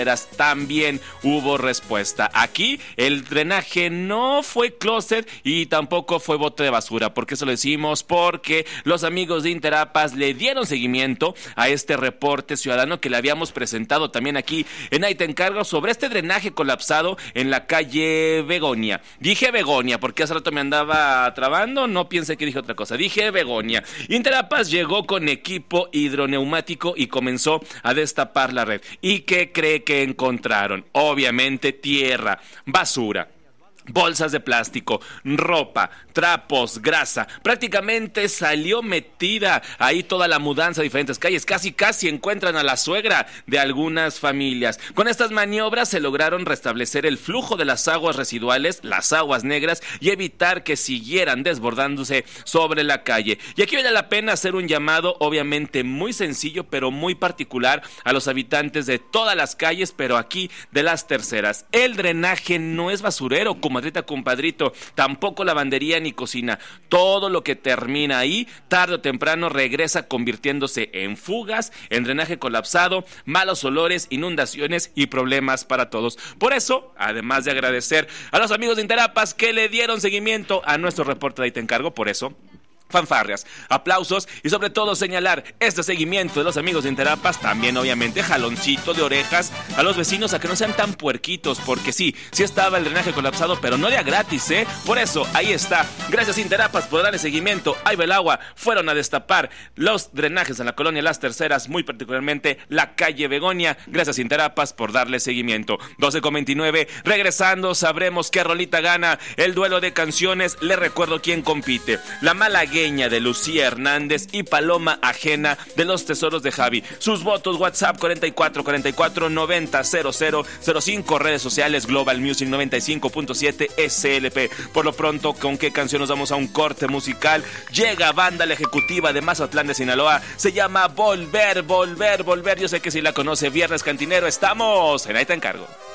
también hubo respuesta. Aquí el drenaje no fue closet y tampoco fue bote de basura. ¿Por qué eso lo decimos? Porque los amigos de Interapas le dieron seguimiento a este reporte ciudadano que le habíamos presentado también aquí en Ahí Te Encargo sobre este drenaje colapsado en la calle Begonia. Dije Begonia porque hace rato me andaba trabando, no piense que dije otra cosa. Dije Begonia. Interapas llegó con equipo hidroneumático y comenzó a destapar la red. ¿Y qué cree que encontraron? Obviamente tierra, basura, bolsas de plástico, ropa, trapos, grasa. Prácticamente salió metida ahí toda la mudanza a diferentes calles. Casi encuentran a la suegra de algunas familias. Con estas maniobras se lograron restablecer el flujo de las aguas residuales, las aguas negras, y evitar que siguieran desbordándose sobre la calle. Y aquí vale la pena hacer un llamado, obviamente muy sencillo, pero muy particular, a los habitantes de todas las calles, pero aquí de las terceras. El drenaje no es basurero, comadrita, compadrito, tampoco lavandería ni cocina. Todo lo que termina ahí, tarde o temprano regresa convirtiéndose en fugas, en drenaje colapsado, malos olores, inundaciones y problemas para todos. Por eso, además de agradecer a los amigos de Interapas que le dieron seguimiento a nuestro reporte de Ahí Te Encargo, por eso fanfarrias, aplausos y sobre todo señalar este seguimiento de los amigos de Interapas, también obviamente jaloncito de orejas a los vecinos a que no sean tan puerquitos, porque sí estaba el drenaje colapsado, pero no de a gratis, por eso ahí está. Gracias Interapas por darle seguimiento. Ahí va el agua, fueron a destapar los drenajes en la colonia Las Terceras, muy particularmente la calle Begonia. Gracias Interapas por darle seguimiento. 12:29, regresando sabremos qué rolita gana el duelo de canciones. Les recuerdo quién compite: La Malagueña de Lucía Hernández y Paloma Ajena de Los Tesoros de Javi. Sus votos: WhatsApp 4444900005, redes sociales Global Music 95.7 SLP. Por lo pronto, ¿con qué canción nos vamos a un corte musical? Llega Banda La Ejecutiva de Mazatlán de Sinaloa, se llama Volver. Yo sé que si la conoce, Viernes Cantinero. Estamos en Ahí Te Encargo.